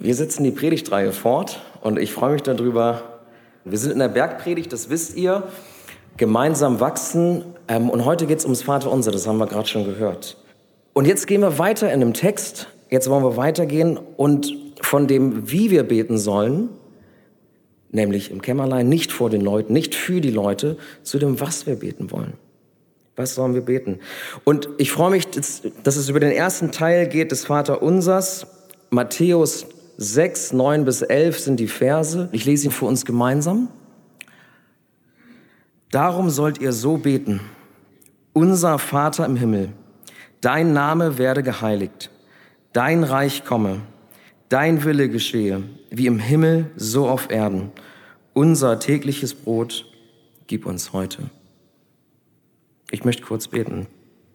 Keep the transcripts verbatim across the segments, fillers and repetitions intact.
Wir setzen die Predigtreihe fort und ich freue mich darüber. Wir sind in der Bergpredigt, das wisst ihr, gemeinsam wachsen. Und heute geht es ums Vaterunser, das haben wir gerade schon gehört. Und jetzt gehen wir weiter in dem Text. Jetzt wollen wir weitergehen und von dem, wie wir beten sollen, nämlich im Kämmerlein, nicht vor den Leuten, nicht für die Leute, zu dem, was wir beten wollen. Was sollen wir beten? Und ich freue mich, dass es über den ersten Teil geht des Vaterunsers. Matthäus sechs, neun bis elf sind die Verse. Ich lese ihn für uns gemeinsam. Darum sollt ihr so beten: Unser Vater im Himmel, dein Name werde geheiligt, dein Reich komme, dein Wille geschehe, wie im Himmel, so auf Erden. Unser tägliches Brot gib uns heute. Ich möchte kurz beten.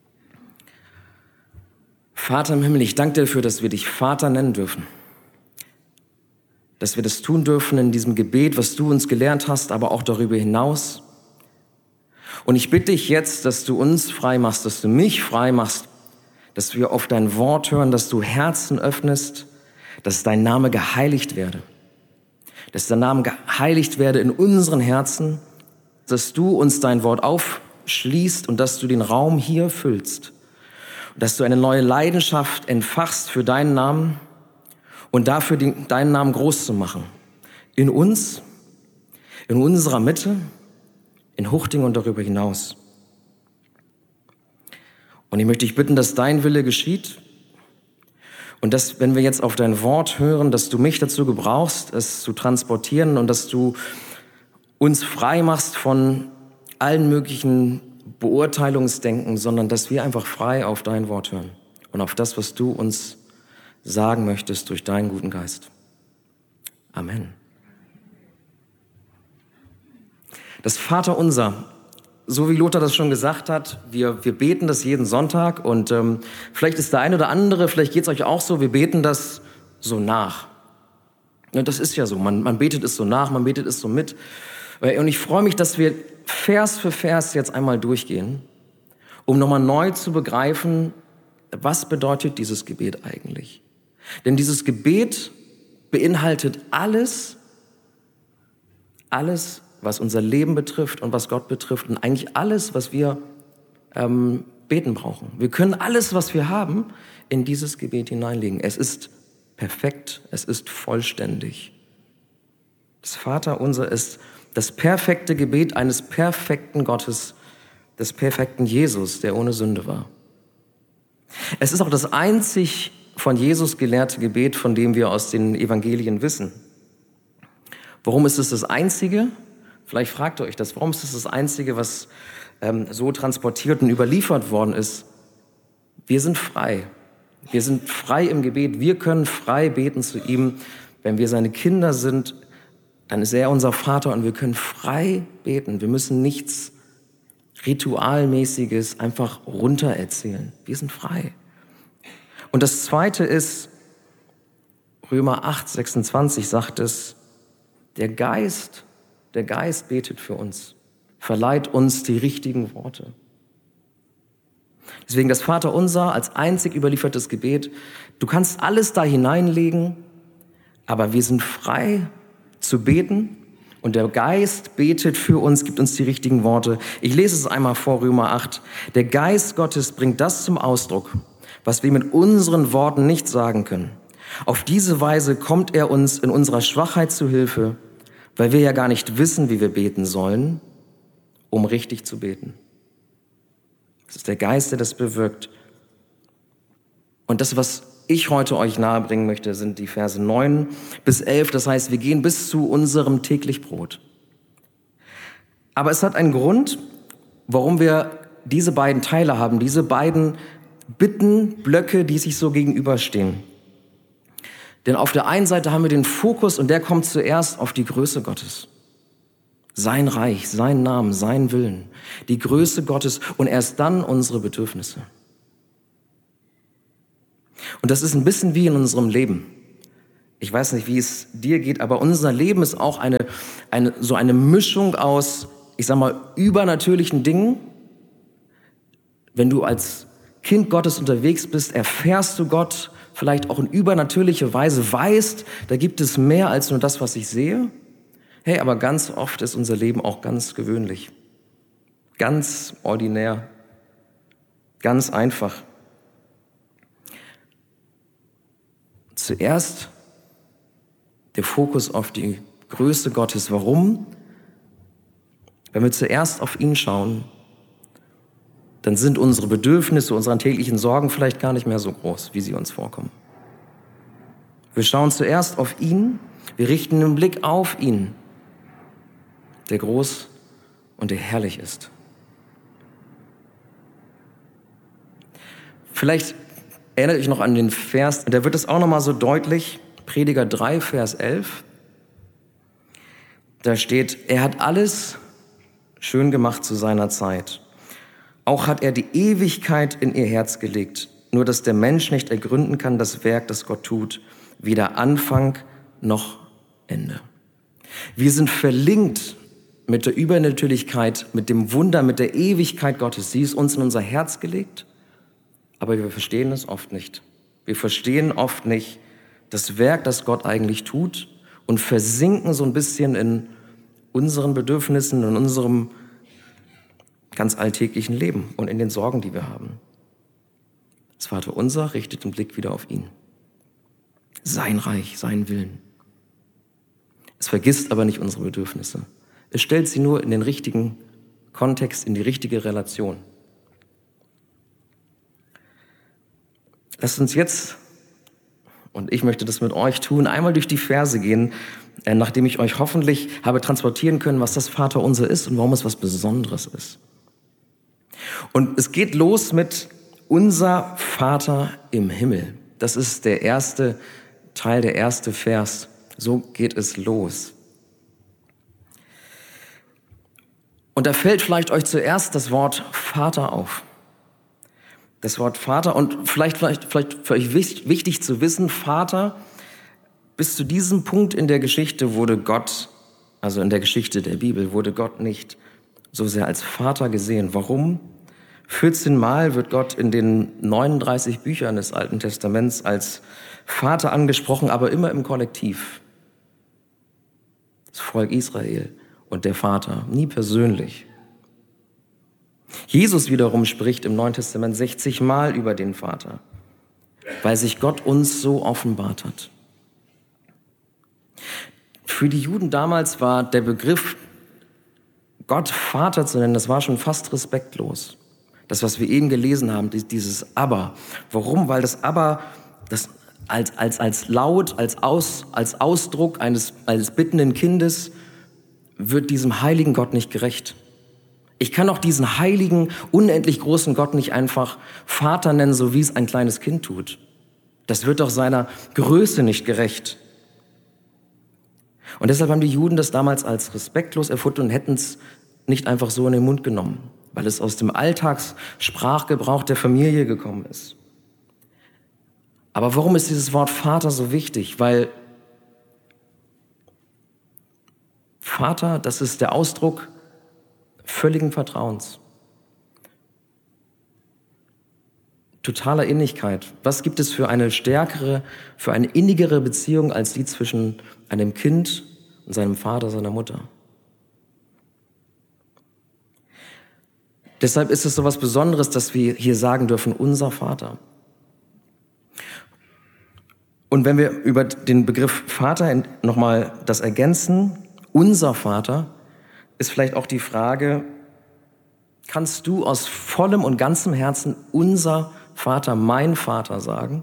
Vater im Himmel, ich danke dir dafür, dass wir dich Vater nennen dürfen. Dass wir das tun dürfen in diesem Gebet, was du uns gelehrt hast, aber auch darüber hinaus. Und ich bitte dich jetzt, dass du uns frei machst, dass du mich frei machst, dass wir auf dein Wort hören, dass du Herzen öffnest, dass dein Name geheiligt werde. Dass dein Name geheiligt werde in unseren Herzen, dass du uns dein Wort aufschließt und dass du den Raum hier füllst. Dass du eine neue Leidenschaft entfachst für deinen Namen und dafür den, deinen Namen groß zu machen. In uns, in unserer Mitte, in Huchting und darüber hinaus. Und ich möchte dich bitten, dass dein Wille geschieht und dass, wenn wir jetzt auf dein Wort hören, dass du mich dazu gebrauchst, es zu transportieren und dass du uns frei machst von allen möglichen Beurteilungsdenken, sondern dass wir einfach frei auf dein Wort hören und auf das, was du uns sagen möchtest durch deinen guten Geist. Amen. Das Vaterunser, so wie Lothar das schon gesagt hat, wir, wir beten das jeden Sonntag und ähm, vielleicht ist der eine oder andere, vielleicht geht es euch auch so, wir beten das so nach. Ja, das ist ja so, man, man betet es so nach, man betet es so mit. Und ich freue mich, dass wir Vers für Vers jetzt einmal durchgehen, um nochmal neu zu begreifen, was bedeutet dieses Gebet eigentlich? Denn dieses Gebet beinhaltet alles, alles, was unser Leben betrifft und was Gott betrifft und eigentlich alles, was wir ähm, beten brauchen. Wir können alles, was wir haben, in dieses Gebet hineinlegen. Es ist perfekt, es ist vollständig. Das Vaterunser ist das perfekte Gebet eines perfekten Gottes, des perfekten Jesus, der ohne Sünde war. Es ist auch das einzig von Jesus gelehrte Gebet, von dem wir aus den Evangelien wissen. Warum ist es das einzige? Vielleicht fragt ihr euch das. Warum ist es das einzige, was ähm, so transportiert und überliefert worden ist? Wir sind frei. Wir sind frei im Gebet. Wir können frei beten zu ihm. Wenn wir seine Kinder sind, dann ist er unser Vater und wir können frei beten. Wir müssen nichts Ritualmäßiges einfach runtererzählen. Wir sind frei. Und das Zweite ist, Römer acht, sechsundzwanzig sagt es, der Geist, der Geist betet für uns, verleiht uns die richtigen Worte. Deswegen das Vaterunser als einzig überliefertes Gebet. Du kannst alles da hineinlegen, aber wir sind frei zu beten und der Geist betet für uns, gibt uns die richtigen Worte. Ich lese es einmal vor, Römer acht. Der Geist Gottes bringt das zum Ausdruck, was wir mit unseren Worten nicht sagen können. Auf diese Weise kommt er uns in unserer Schwachheit zu Hilfe, weil wir ja gar nicht wissen, wie wir beten sollen, um richtig zu beten. Es ist der Geist, der das bewirkt. Und das, was ich heute euch nahebringen möchte, sind die Verse neun bis elf. Das heißt, wir gehen bis zu unserem täglich Brot. Aber es hat einen Grund, warum wir diese beiden Teile haben, diese beiden Bittenblöcke, die sich so gegenüberstehen. Denn auf der einen Seite haben wir den Fokus und der kommt zuerst auf die Größe Gottes. Sein Reich, sein Namen, sein Willen, die Größe Gottes und erst dann unsere Bedürfnisse. Und das ist ein bisschen wie in unserem Leben. Ich weiß nicht, wie es dir geht, aber unser Leben ist auch eine, eine, so eine Mischung aus, ich sag mal, übernatürlichen Dingen. Wenn du als Kind Gottes unterwegs bist, erfährst du Gott, vielleicht auch in übernatürlicher Weise weißt, da gibt es mehr als nur das, was ich sehe. Hey, aber ganz oft ist unser Leben auch ganz gewöhnlich, ganz ordinär, ganz einfach. Zuerst der Fokus auf die Größe Gottes. Warum? Wenn wir zuerst auf ihn schauen, dann sind unsere Bedürfnisse, unsere täglichen Sorgen vielleicht gar nicht mehr so groß, wie sie uns vorkommen. Wir schauen zuerst auf ihn, wir richten den Blick auf ihn, der groß und der herrlich ist. Vielleicht erinnert euch noch an den Vers, da wird es auch nochmal so deutlich, Prediger drei, Vers elf. Da steht, er hat alles schön gemacht zu seiner Zeit. Auch hat er die Ewigkeit in ihr Herz gelegt, nur dass der Mensch nicht ergründen kann, das Werk, das Gott tut, weder Anfang noch Ende. Wir sind verlinkt mit der Übernatürlichkeit, mit dem Wunder, mit der Ewigkeit Gottes. Sie ist uns in unser Herz gelegt, aber wir verstehen es oft nicht. Wir verstehen oft nicht das Werk, das Gott eigentlich tut und versinken so ein bisschen in unseren Bedürfnissen, in unserem ganz alltäglichen Leben und in den Sorgen, die wir haben. Das Vaterunser richtet den Blick wieder auf ihn. Sein Reich, sein Willen. Es vergisst aber nicht unsere Bedürfnisse. Es stellt sie nur in den richtigen Kontext, in die richtige Relation. Lasst uns jetzt, und ich möchte das mit euch tun, einmal durch die Verse gehen, nachdem ich euch hoffentlich habe transportieren können, was das Vaterunser ist und warum es was Besonderes ist. Und es geht los mit unser Vater im Himmel. Das ist der erste Teil, der erste Vers. So geht es los. Und da fällt vielleicht euch zuerst das Wort Vater auf. Das Wort Vater und vielleicht, vielleicht, vielleicht für euch wichtig, wichtig zu wissen, Vater, bis zu diesem Punkt in der Geschichte wurde Gott, also in der Geschichte der Bibel, wurde Gott nicht so sehr als Vater gesehen. Warum? vierzehn Mal wird Gott in den neununddreißig Büchern des Alten Testaments als Vater angesprochen, aber immer im Kollektiv. Das Volk Israel und der Vater, nie persönlich. Jesus wiederum spricht im Neuen Testament sechzig Mal über den Vater, weil sich Gott uns so offenbart hat. Für die Juden damals war der Begriff, Gott Vater zu nennen, das war schon fast respektlos. Das, was wir eben gelesen haben, dieses Aber. Warum? Weil das Aber, das als, als, als Laut, als, Aus, als Ausdruck eines, eines bittenden Kindes, wird diesem heiligen Gott nicht gerecht. Ich kann auch diesen heiligen, unendlich großen Gott nicht einfach Vater nennen, so wie es ein kleines Kind tut. Das wird doch seiner Größe nicht gerecht. Und deshalb haben die Juden das damals als respektlos erfunden und hätten es nicht einfach so in den Mund genommen, weil es aus dem Alltagssprachgebrauch der Familie gekommen ist. Aber warum ist dieses Wort Vater so wichtig? Weil Vater, das ist der Ausdruck völligen Vertrauens, totaler Innigkeit. Was gibt es für eine stärkere, für eine innigere Beziehung als die zwischen einem Kind und seinem Vater, seiner Mutter? Deshalb ist es so was Besonderes, dass wir hier sagen dürfen, unser Vater. Und wenn wir über den Begriff Vater nochmal das ergänzen, unser Vater, ist vielleicht auch die Frage, kannst du aus vollem und ganzem Herzen unser Vater, mein Vater sagen?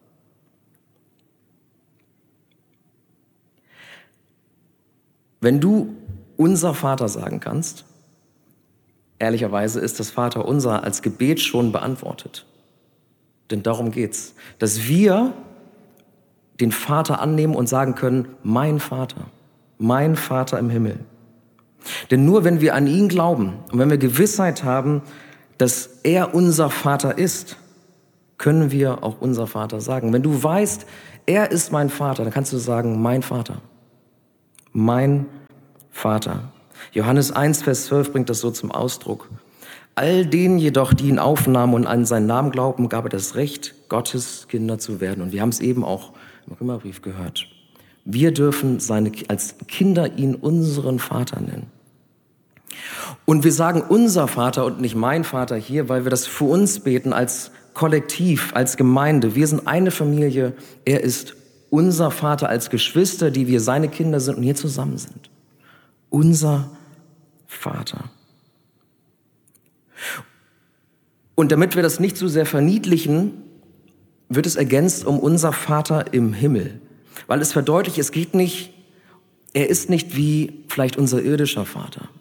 Wenn du unser Vater sagen kannst, ehrlicherweise ist das Vaterunser als Gebet schon beantwortet. Denn darum geht's, dass wir den Vater annehmen und sagen können, mein Vater, mein Vater im Himmel. Denn nur wenn wir an ihn glauben und wenn wir Gewissheit haben, dass er unser Vater ist, können wir auch unser Vater sagen. Wenn du weißt, er ist mein Vater, dann kannst du sagen, mein Vater, mein Vater. Johannes eins, Vers zwölf bringt das so zum Ausdruck. All denen jedoch, die ihn aufnahmen und an seinen Namen glauben, gab er das Recht, Gottes Kinder zu werden. Und wir haben es eben auch im Römerbrief gehört. Wir dürfen seine, als Kinder ihn unseren Vater nennen. Und wir sagen unser Vater und nicht mein Vater hier, weil wir das für uns beten als Kollektiv, als Gemeinde. Wir sind eine Familie. Er ist unser Vater als Geschwister, die wir seine Kinder sind und hier zusammen sind. Unser Vater. Und damit wir das nicht so sehr verniedlichen, wird es ergänzt um unser Vater im Himmel. Weil es verdeutlicht, es geht nicht, er ist nicht wie vielleicht unser irdischer Vater,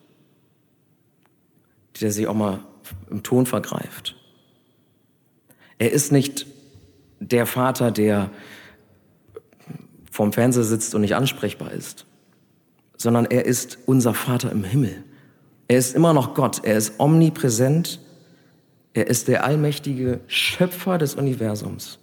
der sich auch mal im Ton vergreift. Er ist nicht der Vater, der vorm Fernseher sitzt und nicht ansprechbar ist, sondern er ist unser Vater im Himmel. Er ist immer noch Gott, er ist omnipräsent, er ist der allmächtige Schöpfer des Universums.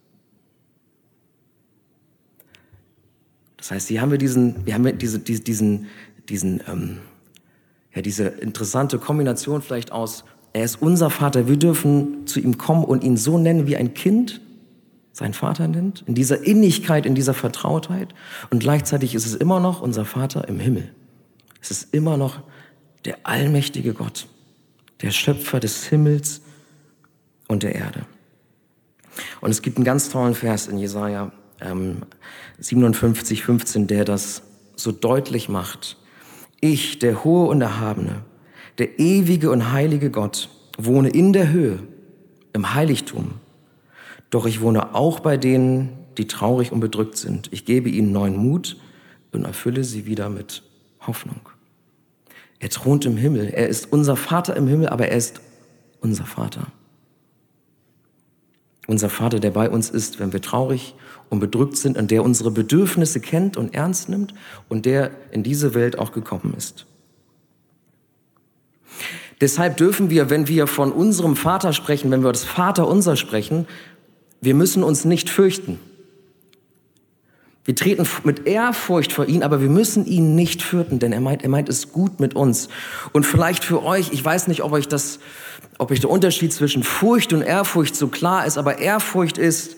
Das heißt, hier haben wir diesen, wir haben diese, diesen, diesen, ähm, ja, diese interessante Kombination vielleicht aus, er ist unser Vater, wir dürfen zu ihm kommen und ihn so nennen, wie ein Kind seinen Vater nennt, in dieser Innigkeit, in dieser Vertrautheit. Und gleichzeitig ist es immer noch unser Vater im Himmel. Es ist immer noch der allmächtige Gott, der Schöpfer des Himmels und der Erde. Und es gibt einen ganz tollen Vers in Jesaja ähm, siebenundfünfzig, fünfzehn, der das so deutlich macht. Ich, der Hohe und Erhabene, der ewige und heilige Gott, wohne in der Höhe, im Heiligtum. Doch ich wohne auch bei denen, die traurig und bedrückt sind. Ich gebe ihnen neuen Mut und erfülle sie wieder mit Hoffnung. Er thront im Himmel. Er ist unser Vater im Himmel, aber er ist unser Vater. Unser Vater, der bei uns ist, wenn wir traurig und bedrückt sind und der unsere Bedürfnisse kennt und ernst nimmt und der in diese Welt auch gekommen ist. Deshalb dürfen wir, wenn wir von unserem Vater sprechen, wenn wir das Vaterunser sprechen, wir müssen uns nicht fürchten. Wir treten mit Ehrfurcht vor ihn, aber wir müssen ihn nicht fürchten, denn er meint, er meint es gut mit uns. Und vielleicht für euch, ich weiß nicht, ob euch das, ob euch der Unterschied zwischen Furcht und Ehrfurcht so klar ist, aber Ehrfurcht ist,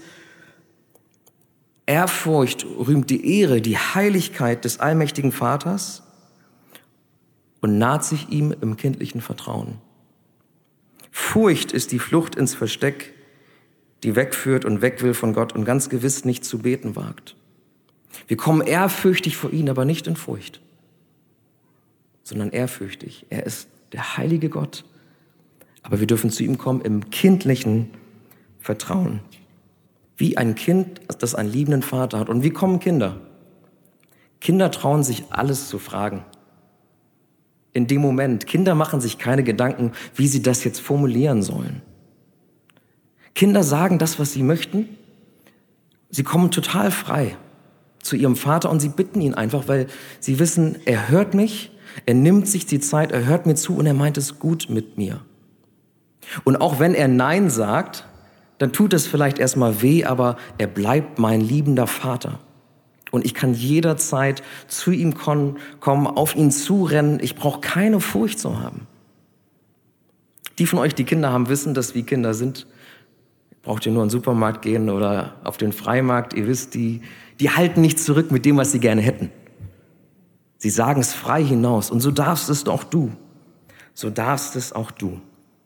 Ehrfurcht rühmt die Ehre, die Heiligkeit des allmächtigen Vaters und naht sich ihm im kindlichen Vertrauen. Furcht ist die Flucht ins Versteck, die wegführt und weg will von Gott und ganz gewiss nicht zu beten wagt. Wir kommen ehrfürchtig vor ihn, aber nicht in Furcht, sondern ehrfürchtig. Er ist der heilige Gott, aber wir dürfen zu ihm kommen im kindlichen Vertrauen. Wie ein Kind, das einen liebenden Vater hat. Und wie kommen Kinder? Kinder trauen sich alles zu fragen. In dem Moment. Kinder machen sich keine Gedanken, wie sie das jetzt formulieren sollen. Kinder sagen das, was sie möchten. Sie kommen total frei zu ihrem Vater und sie bitten ihn einfach, weil sie wissen, er hört mich, er nimmt sich die Zeit, er hört mir zu und er meint es gut mit mir. Und auch wenn er Nein sagt, dann tut es vielleicht erstmal weh, aber er bleibt mein liebender Vater. Und ich kann jederzeit zu ihm kommen, auf ihn zurennen. Ich brauche keine Furcht zu haben. Die von euch, die Kinder haben, wissen, dass wir Kinder sind. Braucht ihr nur in den Supermarkt gehen oder auf den Freimarkt. Ihr wisst, die, die halten nicht zurück mit dem, was sie gerne hätten. Sie sagen es frei hinaus. Und so darfst es auch du. So darfst es auch du.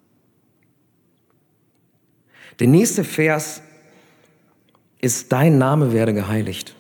Der nächste Vers ist, dein Name werde geheiligt.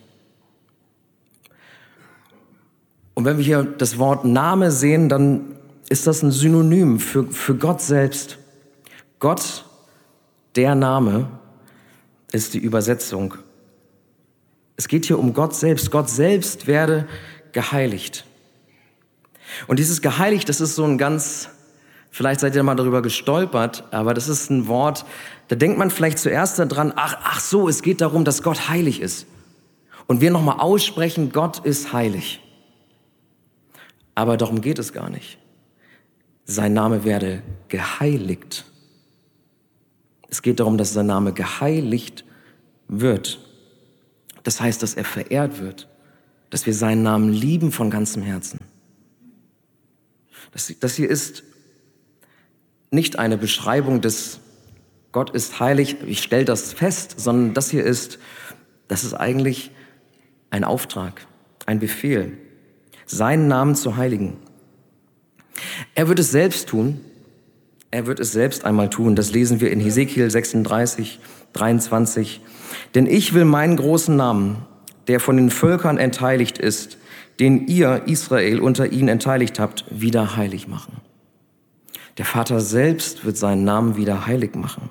Und wenn wir hier das Wort Name sehen, dann ist das ein Synonym für, für Gott selbst. Gott, der Name, ist die Übersetzung. Es geht hier um Gott selbst. Gott selbst werde geheiligt. Und dieses geheiligt, das ist so ein ganz, vielleicht seid ihr mal darüber gestolpert, aber das ist ein Wort, da denkt man vielleicht zuerst daran, ach, ach so, es geht darum, dass Gott heilig ist. Und wir nochmal aussprechen, Gott ist heilig. Aber darum geht es gar nicht. Sein Name werde geheiligt. Es geht darum, dass sein Name geheiligt wird. Das heißt, dass er verehrt wird, dass wir seinen Namen lieben von ganzem Herzen. Das, das hier ist nicht eine Beschreibung des Gott ist heilig, ich stelle das fest, sondern das hier ist, das ist eigentlich ein Auftrag, ein Befehl, seinen Namen zu heiligen. Er wird es selbst tun, er wird es selbst einmal tun, das lesen wir in Hesekiel sechsunddreißig, dreiundzwanzig. Denn ich will meinen großen Namen, der von den Völkern entheiligt ist, den ihr, Israel, unter ihnen entheiligt habt, wieder heilig machen. Der Vater selbst wird seinen Namen wieder heilig machen.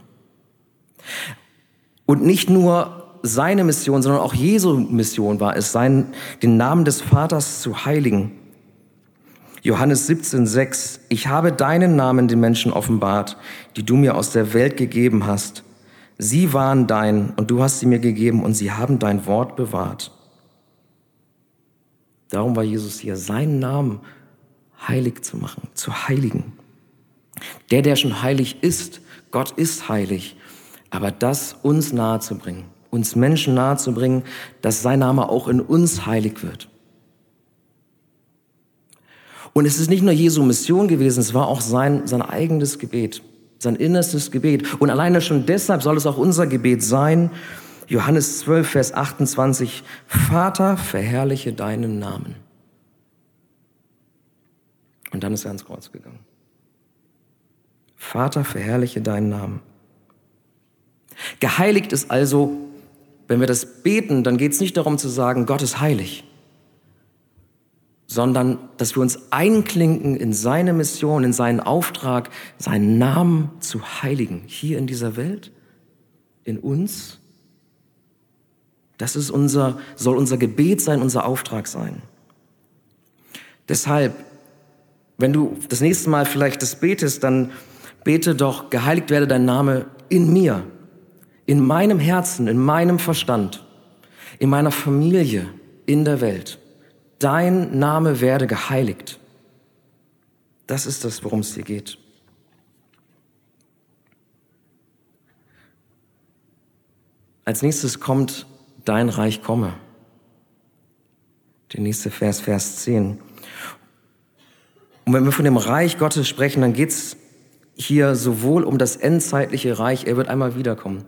Und nicht nur seine Mission, sondern auch Jesu Mission war es, seinen, den Namen des Vaters zu heiligen. Johannes siebzehn, sechs. Ich habe deinen Namen den Menschen offenbart, die du mir aus der Welt gegeben hast. Sie waren dein und du hast sie mir gegeben und sie haben dein Wort bewahrt. Darum war Jesus hier, seinen Namen heilig zu machen, zu heiligen. Der, der schon heilig ist, Gott ist heilig, aber das uns nahe zu bringen, uns Menschen nahe zu bringen, dass sein Name auch in uns heilig wird. Und es ist nicht nur Jesu Mission gewesen, es war auch sein, sein eigenes Gebet, sein innerstes Gebet. Und alleine schon deshalb soll es auch unser Gebet sein. Johannes zwölf, Vers achtundzwanzig. Vater, verherrliche deinen Namen. Und dann ist er ans Kreuz gegangen. Vater, verherrliche deinen Namen. Geheiligt ist also, wenn wir das beten, dann geht es nicht darum zu sagen, Gott ist heilig, sondern dass wir uns einklinken in seine Mission, in seinen Auftrag, seinen Namen zu heiligen, hier in dieser Welt, in uns. Das ist unser, soll unser Gebet sein, unser Auftrag sein. Deshalb, wenn du das nächste Mal vielleicht das betest, dann bete doch, geheiligt werde dein Name in mir, in meinem Herzen, in meinem Verstand, in meiner Familie, in der Welt. Dein Name werde geheiligt. Das ist das, worum es hier geht. Als nächstes kommt dein Reich komme. Der nächste Vers, Vers zehn. Und wenn wir von dem Reich Gottes sprechen, dann geht es hier sowohl um das endzeitliche Reich, er wird einmal wiederkommen.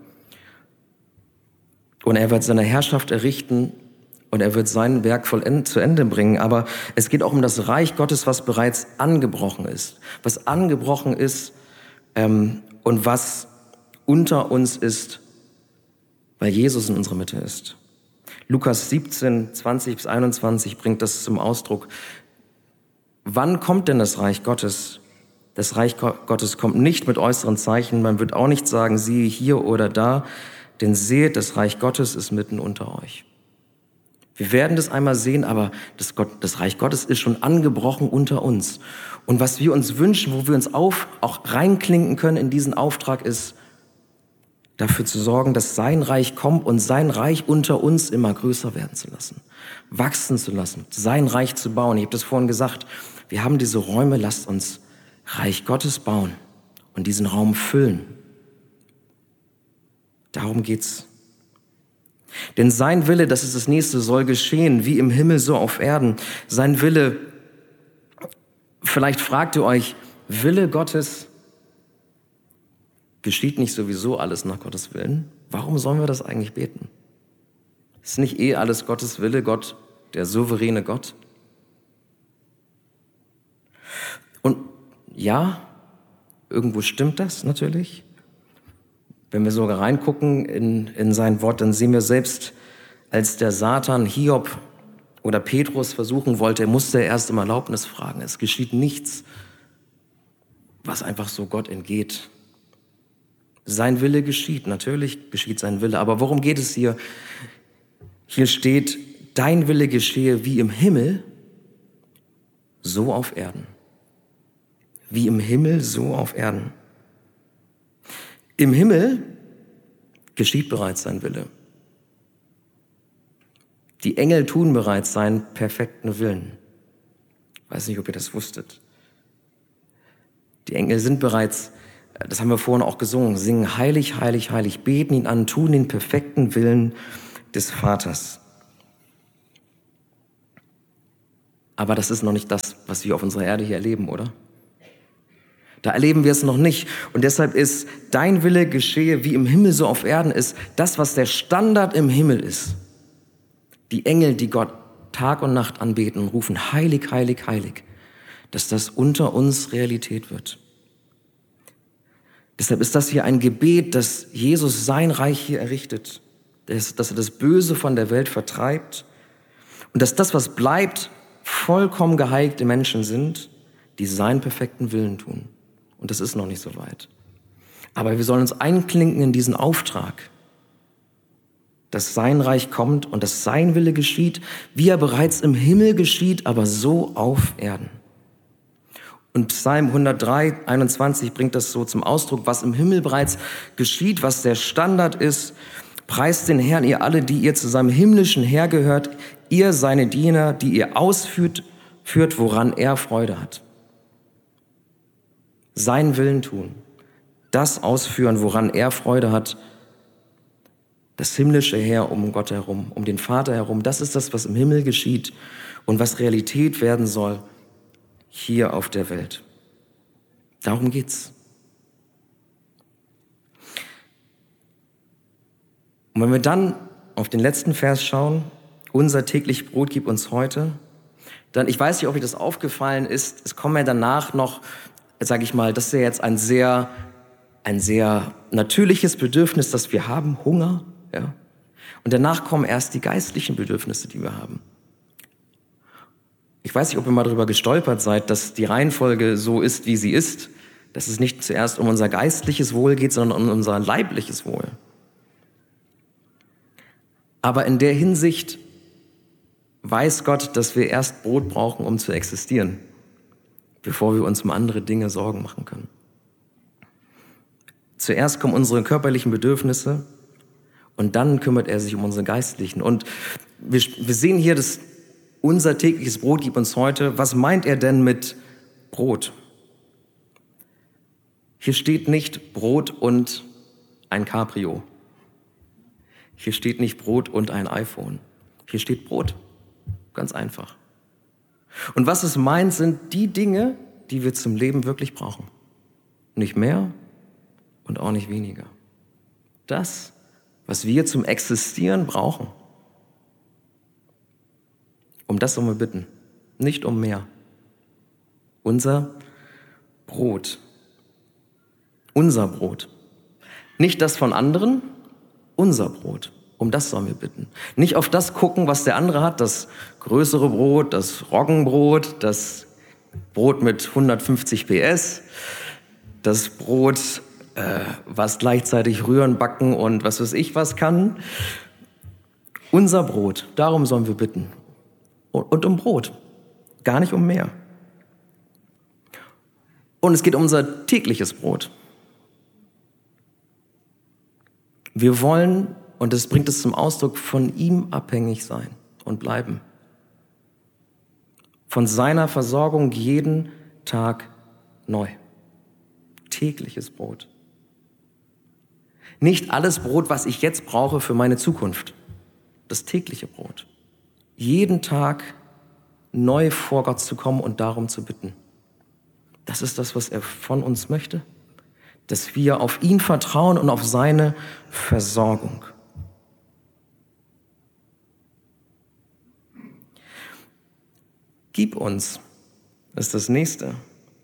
Und er wird seine Herrschaft errichten und er wird sein Werk vollend, zu Ende bringen. Aber es geht auch um das Reich Gottes, was bereits angebrochen ist. Was angebrochen ist ähm, und was unter uns ist, weil Jesus in unserer Mitte ist. Lukas siebzehn, zwanzig bis einundzwanzig bringt das zum Ausdruck. Wann kommt denn das Reich Gottes? Das Reich Gottes kommt nicht mit äußeren Zeichen. Man wird auch nicht sagen, siehe hier oder da. Denn seht, das Reich Gottes ist mitten unter euch. Wir werden das einmal sehen, aber das, Gott, das Reich Gottes ist schon angebrochen unter uns. Und was wir uns wünschen, wo wir uns auf, auch reinklinken können in diesen Auftrag, ist, dafür zu sorgen, dass sein Reich kommt und sein Reich unter uns immer größer werden zu lassen, wachsen zu lassen, sein Reich zu bauen. Ich habe das vorhin gesagt, wir haben diese Räume, lasst uns Reich Gottes bauen und diesen Raum füllen. Darum geht's. Denn sein Wille, das ist das Nächste, soll geschehen, wie im Himmel, so auf Erden. Sein Wille, vielleicht fragt ihr euch, Wille Gottes, geschieht nicht sowieso alles nach Gottes Willen? Warum sollen wir das eigentlich beten? Ist nicht eh alles Gottes Wille, Gott, der souveräne Gott? Und ja, irgendwo stimmt das natürlich. Wenn wir sogar reingucken in, in sein Wort, dann sehen wir selbst, als der Satan Hiob oder Petrus versuchen wollte, er musste erst um Erlaubnis fragen. Es geschieht nichts, was einfach so Gott entgeht. Sein Wille geschieht, natürlich geschieht sein Wille. Aber worum geht es hier? Hier steht, dein Wille geschehe wie im Himmel, so auf Erden. Wie im Himmel, so auf Erden. Im Himmel geschieht bereits sein Wille. Die Engel tun bereits seinen perfekten Willen. Ich weiß nicht, ob ihr das wusstet. Die Engel sind bereits, das haben wir vorhin auch gesungen, singen heilig, heilig, heilig, beten ihn an, tun den perfekten Willen des Vaters. Aber das ist noch nicht das, was wir auf unserer Erde hier erleben, oder? Da erleben wir es noch nicht. Und deshalb ist dein Wille geschehe, wie im Himmel so auf Erden ist, das, was der Standard im Himmel ist. Die Engel, die Gott Tag und Nacht anbeten und rufen, heilig, heilig, heilig, dass das unter uns Realität wird. Deshalb ist das hier ein Gebet, dass Jesus sein Reich hier errichtet, dass, dass er das Böse von der Welt vertreibt und dass das, was bleibt, vollkommen geheiligte Menschen sind, die seinen perfekten Willen tun. Und das ist noch nicht so weit. Aber wir sollen uns einklinken in diesen Auftrag, dass sein Reich kommt und dass sein Wille geschieht, wie er bereits im Himmel geschieht, aber so auf Erden. Und Psalm hundertdrei, einundzwanzig bringt das so zum Ausdruck, was im Himmel bereits geschieht, was der Standard ist. Preist den Herrn, ihr alle, die ihr zu seinem himmlischen Heer gehört, ihr seine Diener, die ihr ausführt, führt, woran er Freude hat. Seinen Willen tun, das ausführen, woran er Freude hat, das himmlische Heer um Gott herum, um den Vater herum, das ist das, was im Himmel geschieht und was Realität werden soll hier auf der Welt. Darum geht's. Und wenn wir dann auf den letzten Vers schauen, unser täglich Brot gib uns heute, dann, ich weiß nicht, ob euch das aufgefallen ist, es kommen ja danach noch, sage ich mal, das ist ja jetzt ein sehr, ein sehr natürliches Bedürfnis, das wir haben, Hunger, ja. Und danach kommen erst die geistlichen Bedürfnisse, die wir haben. Ich weiß nicht, ob ihr mal darüber gestolpert seid, dass die Reihenfolge so ist, wie sie ist, dass es nicht zuerst um unser geistliches Wohl geht, sondern um unser leibliches Wohl. Aber in der Hinsicht weiß Gott, dass wir erst Brot brauchen, um zu existieren, bevor wir uns um andere Dinge Sorgen machen können. Zuerst kommen unsere körperlichen Bedürfnisse und dann kümmert er sich um unsere geistlichen. Und wir, wir sehen hier, dass unser tägliches Brot gib uns heute. Was meint er denn mit Brot? Hier steht nicht Brot und ein Cabrio. Hier steht nicht Brot und ein iPhone. Hier steht Brot. Ganz einfach. Und was es meint, sind die Dinge, die wir zum Leben wirklich brauchen. Nicht mehr und auch nicht weniger. Das, was wir zum Existieren brauchen. Um das sollen wir bitten, nicht um mehr. Unser Brot. Unser Brot. Nicht das von anderen, unser Brot. Um das sollen wir bitten. Nicht auf das gucken, was der andere hat, das größere Brot, das Roggenbrot, das Brot mit hundertfünfzig P S, das Brot, äh, was gleichzeitig rühren, backen und was weiß ich was kann. Unser Brot, darum sollen wir bitten. Und um Brot, gar nicht um mehr. Und es geht um unser tägliches Brot. Wir wollen, und das bringt es zum Ausdruck, von ihm abhängig sein und bleiben. Von seiner Versorgung jeden Tag neu. Tägliches Brot. Nicht alles Brot, was ich jetzt brauche für meine Zukunft. Das tägliche Brot. Jeden Tag neu vor Gott zu kommen und darum zu bitten. Das ist das, was er von uns möchte. Dass wir auf ihn vertrauen und auf seine Versorgung. Gib uns, das ist das Nächste.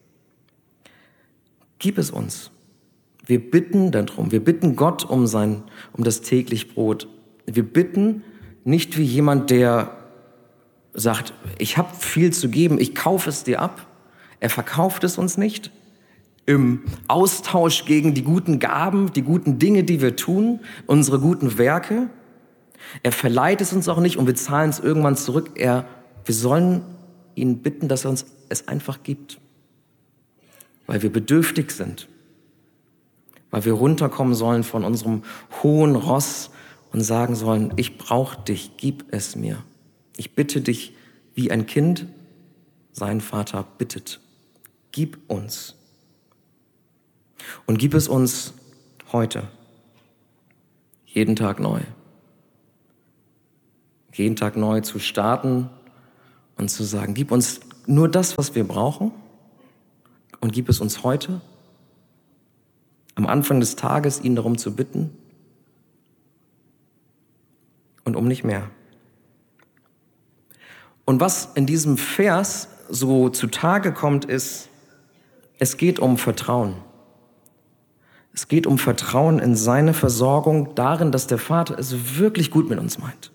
Gib es uns. Wir bitten darum, wir bitten Gott um sein, um das täglich Brot. Wir bitten nicht wie jemand, der sagt, ich habe viel zu geben, ich kaufe es dir ab. Er verkauft es uns nicht. Im Austausch gegen die guten Gaben, die guten Dinge, die wir tun, unsere guten Werke. Er verleiht es uns auch nicht und wir zahlen es irgendwann zurück. Er, wir sollen ihn bitten, dass er uns es einfach gibt. Weil wir bedürftig sind. Weil wir runterkommen sollen von unserem hohen Ross und sagen sollen, ich brauche dich, gib es mir. Ich bitte dich, wie ein Kind seinen Vater bittet. Gib uns. Und gib es uns heute. Jeden Tag neu. Jeden Tag neu zu starten und zu sagen, gib uns nur das, was wir brauchen. und gib es uns heute, am Anfang des Tages ihn darum zu bitten und um nicht mehr. Und was in diesem Vers so zutage kommt, ist, es geht um Vertrauen. Es geht um Vertrauen in seine Versorgung, darin, dass der Vater es wirklich gut mit uns meint.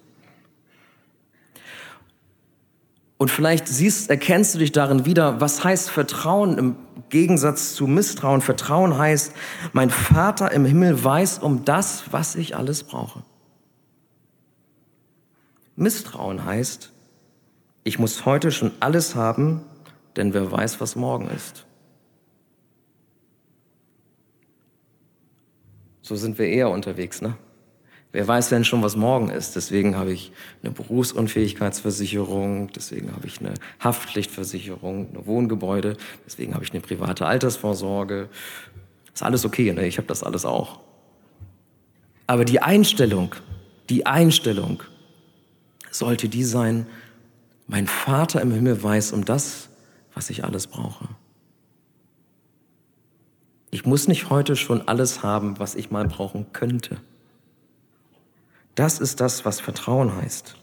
Und vielleicht siehst, erkennst du dich darin wieder, was heißt Vertrauen im Gegensatz zu Misstrauen. Vertrauen heißt, mein Vater im Himmel weiß um das, was ich alles brauche. Misstrauen heißt, ich muss heute schon alles haben, denn wer weiß, was morgen ist. So sind wir eher unterwegs, ne? Wer weiß denn schon, was morgen ist? Deswegen habe ich eine Berufsunfähigkeitsversicherung, deswegen habe ich eine Haftpflichtversicherung, eine Wohngebäude, deswegen habe ich eine private Altersvorsorge. Ist alles okay, ne? Ich habe das alles auch. Aber die Einstellung, die Einstellung sollte die sein, mein Vater im Himmel weiß um das, was ich alles brauche. Ich muss nicht heute schon alles haben, was ich mal brauchen könnte. Das ist das, was Vertrauen heißt.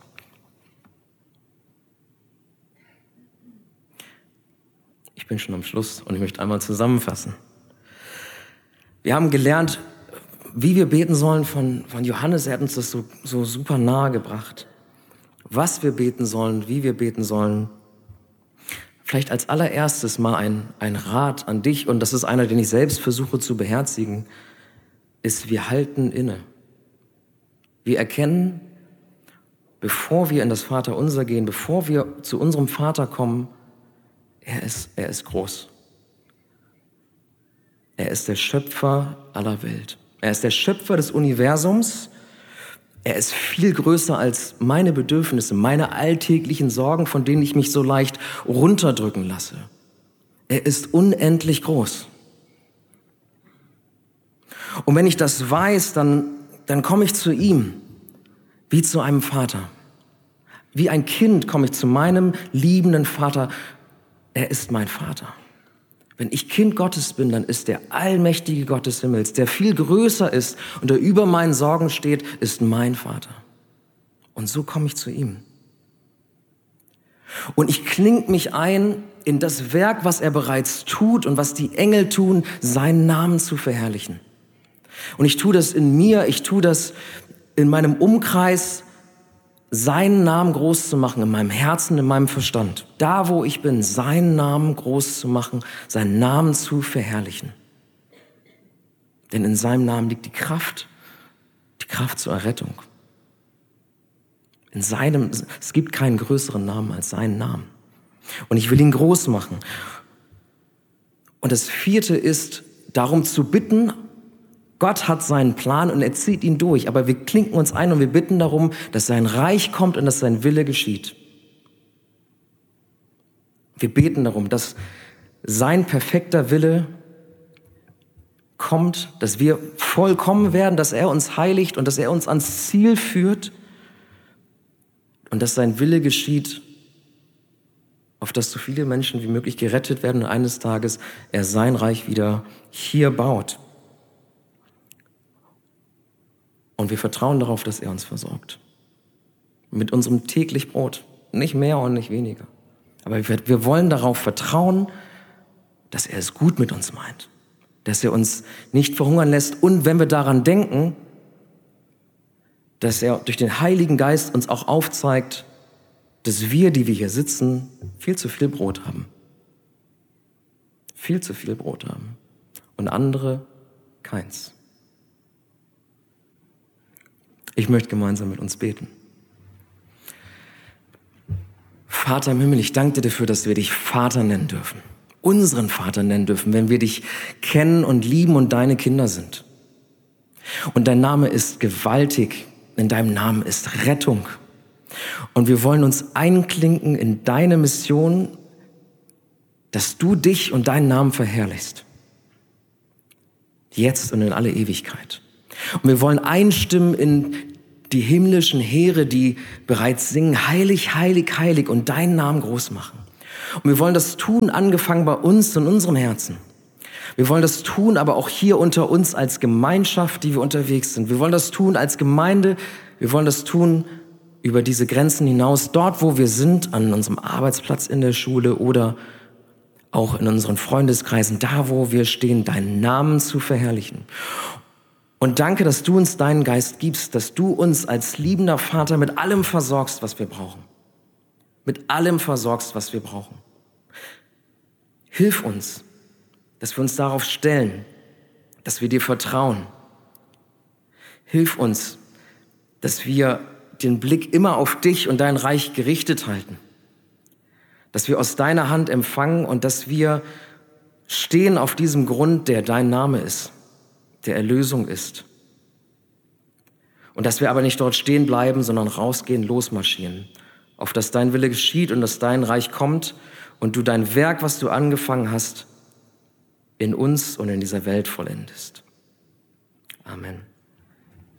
Ich bin schon am Schluss und ich möchte einmal zusammenfassen. Wir haben gelernt, wie wir beten sollen von, von Johannes. Er hat uns das so, so super nahe gebracht. Was wir beten sollen, wie wir beten sollen. Vielleicht als allererstes mal ein, ein Rat an dich, und das ist einer, den ich selbst versuche zu beherzigen, ist, wir halten inne. Wir erkennen, bevor wir in das Vaterunser gehen, bevor wir zu unserem Vater kommen, er ist, er ist groß. Er ist der Schöpfer aller Welt. Er ist der Schöpfer des Universums. Er ist viel größer als meine Bedürfnisse, meine alltäglichen Sorgen, von denen ich mich so leicht runterdrücken lasse. Er ist unendlich groß. Und wenn ich das weiß, dann dann komme ich zu ihm, wie zu einem Vater. Wie ein Kind komme ich zu meinem liebenden Vater. Er ist mein Vater. Wenn ich Kind Gottes bin, dann ist der allmächtige Gott des Himmels, der viel größer ist und der über meinen Sorgen steht, ist mein Vater. Und so komme ich zu ihm. Und ich klinge mich ein in das Werk, was er bereits tut und was die Engel tun, seinen Namen zu verherrlichen. Und ich tue das in mir, ich tue das in meinem Umkreis, seinen Namen groß zu machen, in meinem Herzen, in meinem Verstand. Da, wo ich bin, seinen Namen groß zu machen, seinen Namen zu verherrlichen. Denn in seinem Namen liegt die Kraft, die Kraft zur Errettung. In seinem, es gibt keinen größeren Namen als seinen Namen. Und ich will ihn groß machen. Und das vierte ist, darum zu bitten. Gott hat seinen Plan und er zieht ihn durch, aber wir klinken uns ein und wir bitten darum, dass sein Reich kommt und dass sein Wille geschieht. Wir beten darum, dass sein perfekter Wille kommt, dass wir vollkommen werden, dass er uns heiligt und dass er uns ans Ziel führt und dass sein Wille geschieht, auf dass so viele Menschen wie möglich gerettet werden und eines Tages er sein Reich wieder hier baut. Und wir vertrauen darauf, dass er uns versorgt. Mit unserem täglich Brot. Nicht mehr und nicht weniger. Aber wir, wir wollen darauf vertrauen, dass er es gut mit uns meint. Dass er uns nicht verhungern lässt. Und wenn wir daran denken, dass er durch den Heiligen Geist uns auch aufzeigt, dass wir, die wir hier sitzen, viel zu viel Brot haben. Viel zu viel Brot haben. Und andere keins. Ich möchte gemeinsam mit uns beten. Vater im Himmel, ich danke dir dafür, dass wir dich Vater nennen dürfen. Unseren Vater nennen dürfen, wenn wir dich kennen und lieben und deine Kinder sind. Und dein Name ist gewaltig. In deinem Namen ist Rettung. Und wir wollen uns einklinken in deine Mission, dass du dich und deinen Namen verherrlichst. Jetzt und in alle Ewigkeit. Und wir wollen einstimmen in die himmlischen Heere, die bereits singen, heilig, heilig, heilig und deinen Namen groß machen. Und wir wollen das tun, angefangen bei uns in unserem Herzen. Wir wollen das tun, aber auch hier unter uns als Gemeinschaft, die wir unterwegs sind. Wir wollen das tun als Gemeinde. Wir wollen das tun über diese Grenzen hinaus, dort, wo wir sind, an unserem Arbeitsplatz in der Schule oder auch in unseren Freundeskreisen, da, wo wir stehen, deinen Namen zu verherrlichen. Und danke, dass du uns deinen Geist gibst, dass du uns als liebender Vater mit allem versorgst, was wir brauchen. Mit allem versorgst, was wir brauchen. Hilf uns, dass wir uns darauf stellen, dass wir dir vertrauen. Hilf uns, dass wir den Blick immer auf dich und dein Reich gerichtet halten. Dass wir aus deiner Hand empfangen und dass wir stehen auf diesem Grund, der dein Name ist, der Erlösung ist. Und dass wir aber nicht dort stehen bleiben, sondern rausgehen, losmarschieren, auf dass dein Wille geschieht und dass dein Reich kommt und du dein Werk, was du angefangen hast, in uns und in dieser Welt vollendest. Amen.